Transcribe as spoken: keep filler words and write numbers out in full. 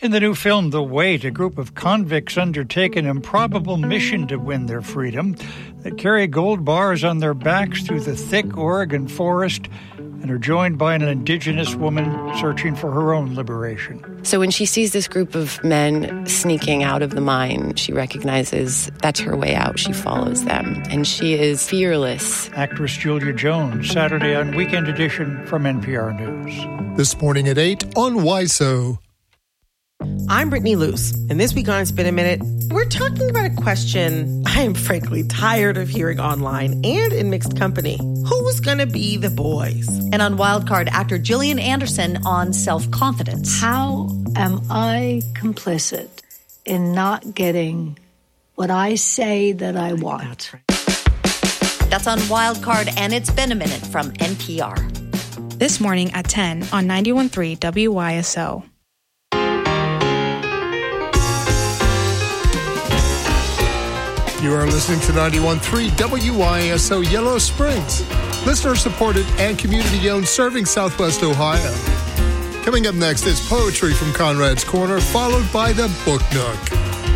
In the new film, The Wait, a group of convicts undertake an improbable mission to win their freedom. They carry gold bars on their backs through the thick Oregon forest and are joined by an indigenous woman searching for her own liberation. So when she sees this group of men sneaking out of the mine, she recognizes that's her way out. She follows them, and she is fearless. Actress Julia Jones, Saturday on Weekend Edition from N P R News. This morning at eight on Y S O. I'm Brittany Luce, and this week on It's Been a Minute, we're talking about a question I am frankly tired of hearing online and in mixed company. Who's gonna be the boys? And on Wildcard, actor Gillian Anderson on self-confidence. How am I complicit in not getting what I say that I want? That's right. That's on Wildcard, and It's Been a Minute from N P R. This morning at ten on ninety-one point three W Y S O. You are listening to ninety-one point three W Y S O Yellow Springs. Listener-supported and community-owned, serving Southwest Ohio. Coming up next is poetry from Conrad's Corner, followed by the Book Nook.